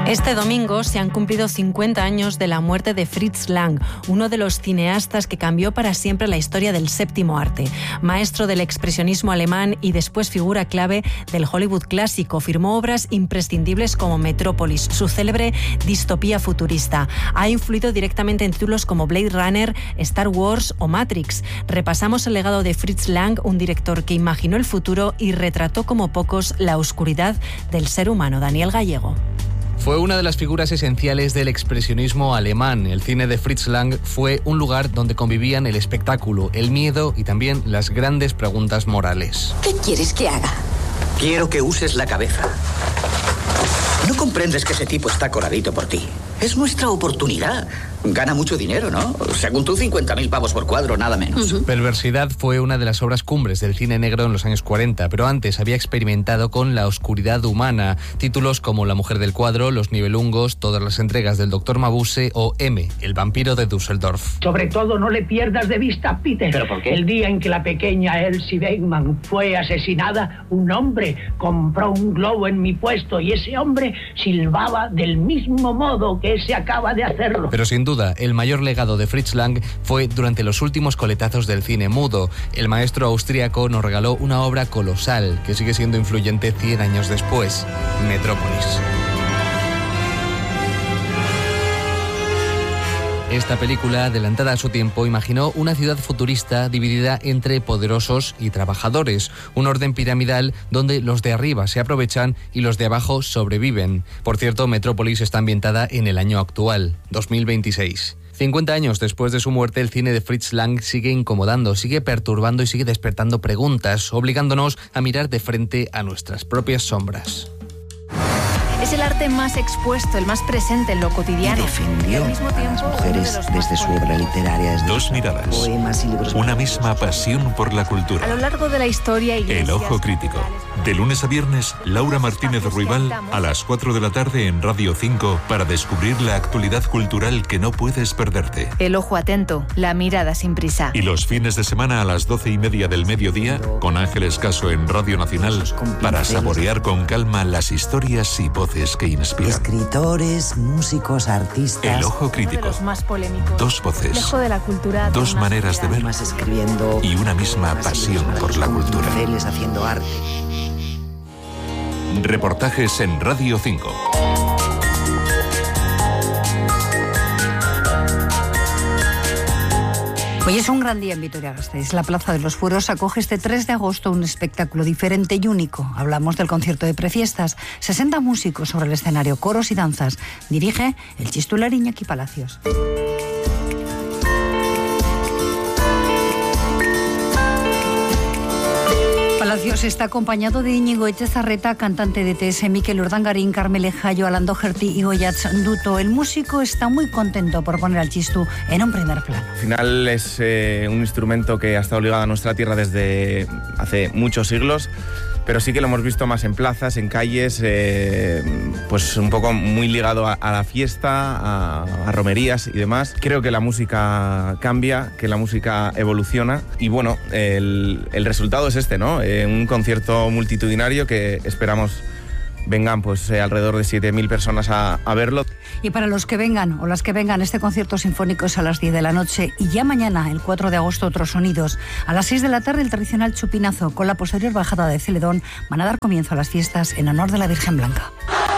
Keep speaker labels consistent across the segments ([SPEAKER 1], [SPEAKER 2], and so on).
[SPEAKER 1] Este domingo se han cumplido 50 años de la muerte de Fritz Lang, uno de los cineastas que cambió para siempre la historia del séptimo arte. Maestro del expresionismo alemán y después figura clave del Hollywood clásico, firmó obras imprescindibles como Metrópolis, su célebre distopía futurista. Ha influido directamente en títulos como Blade Runner, Star Wars o Matrix. Repasamos el legado de Fritz Lang, un director que imaginó el futuro y retrató como pocos la oscuridad del ser humano. Daniel Gallego.
[SPEAKER 2] Fue una de las figuras esenciales del expresionismo alemán. El cine de Fritz Lang fue un lugar donde convivían el espectáculo, el miedo y también las grandes preguntas morales.
[SPEAKER 3] ¿Qué quieres que haga?
[SPEAKER 4] Quiero que uses la cabeza. ¿No comprendes que ese tipo está coladito por ti? Es nuestra oportunidad. Gana mucho dinero, ¿no? Según tú, 50.000 pavos por cuadro, nada menos.
[SPEAKER 2] Perversidad fue una de las obras cumbres del cine negro en los años 40, pero antes había experimentado con la oscuridad humana. Títulos como La mujer del cuadro, Los Nibelungos, todas las entregas del Dr. Mabuse o M, el vampiro de Düsseldorf.
[SPEAKER 5] Sobre todo, no le pierdas de vista, Peter.
[SPEAKER 4] ¿Pero por qué?
[SPEAKER 5] El día en que la pequeña Elsie Beckman fue asesinada, un hombre compró un globo en mi puesto y ese hombre silbaba del mismo modo que ese acaba de hacerlo.
[SPEAKER 2] Pero sin duda, el mayor legado de Fritz Lang fue durante los últimos coletazos del cine mudo. El maestro austríaco nos regaló una obra colosal que sigue siendo influyente 100 años después, Metrópolis. Esta película, adelantada a su tiempo, imaginó una ciudad futurista dividida entre poderosos y trabajadores, un orden piramidal donde los de arriba se aprovechan y los de abajo sobreviven. Por cierto, Metrópolis está ambientada en el año actual, 2026. 50 años después de su muerte, el cine de Fritz Lang sigue incomodando, sigue perturbando y sigue despertando preguntas, obligándonos a mirar de frente a nuestras propias sombras.
[SPEAKER 6] Es el arte más expuesto, el más presente en lo cotidiano.
[SPEAKER 7] Y defendió
[SPEAKER 6] al mismo tiempo,
[SPEAKER 7] a las mujeres desde su obra literaria.
[SPEAKER 8] Dos miradas,
[SPEAKER 7] poemas y libros.
[SPEAKER 8] Una misma pasión por la cultura.
[SPEAKER 6] A lo largo de la historia...
[SPEAKER 8] El Ojo Crítico. De lunes a viernes, Laura Martínez Ruibal a las 4 de la tarde en Radio 5 para descubrir la actualidad cultural que no puedes perderte.
[SPEAKER 6] El ojo atento, la mirada sin prisa.
[SPEAKER 8] Y los fines de semana a las 12:30 del mediodía, con Ángeles Caso en Radio Nacional, para saborear con calma las historias y voces que inspiran.
[SPEAKER 7] Escritores, músicos, artistas.
[SPEAKER 8] El Ojo Crítico.
[SPEAKER 6] Los más polémicos.
[SPEAKER 8] Dos voces.
[SPEAKER 6] Lejos de la cultura.
[SPEAKER 8] Dos maneras de ver.
[SPEAKER 7] Más escribiendo.
[SPEAKER 8] Y una misma pasión por la cultura.
[SPEAKER 7] Haciendo arte.
[SPEAKER 8] Reportajes en Radio 5.
[SPEAKER 9] Hoy es un gran día en Vitoria-Gasteiz. La Plaza de los Fueros acoge este 3 de agosto un espectáculo diferente y único. Hablamos del concierto de Prefiestas. 60 músicos sobre el escenario, coros y danzas. Dirige el chistular Iñaki Palacios. Palacios está acompañado de Íñigo Etxezarreta, cantante de TS, Mikel Urdangarín, Carmele Jayo, Alan Doherty y Goyatz Duto. El músico está muy contento por poner al chistu en un primer plano.
[SPEAKER 10] Al final es un instrumento que ha estado ligado a nuestra tierra desde hace muchos siglos, pero sí que lo hemos visto más en plazas, en calles, pues un poco muy ligado a la fiesta, a romerías y demás. Creo que la música cambia, que la música evoluciona y bueno, el resultado es este, ¿no? Un concierto multitudinario que esperamos vengan pues alrededor de 7.000 personas a verlo.
[SPEAKER 9] Y para los que vengan o las que vengan, este concierto sinfónico es a las 10 de la noche y ya mañana, el 4 de agosto, otros sonidos. A las 6 de la tarde, el tradicional chupinazo. Con la posterior bajada de Celedón van a dar comienzo a las fiestas en honor de la Virgen Blanca.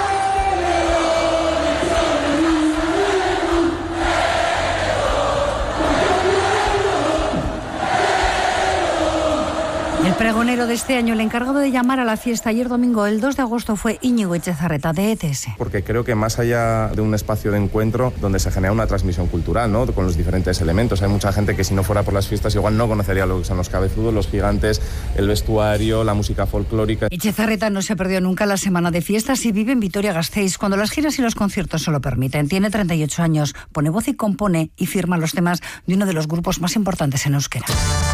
[SPEAKER 9] El pregonero de este año, el encargado de llamar a la fiesta ayer domingo, el 2 de agosto, fue Íñigo Etxezarreta, de ETS.
[SPEAKER 11] Porque creo que más allá de un espacio de encuentro donde se genera una transmisión cultural, ¿no? Con los diferentes elementos. Hay mucha gente que si no fuera por las fiestas igual no conocería lo que son los cabezudos, los gigantes, el vestuario, la música folclórica.
[SPEAKER 9] Etxezarreta no se perdió nunca la semana de fiestas y vive en Vitoria-Gasteiz cuando las giras y los conciertos se lo permiten. Tiene 38 años, pone voz y compone y firma los temas de uno de los grupos más importantes en euskera.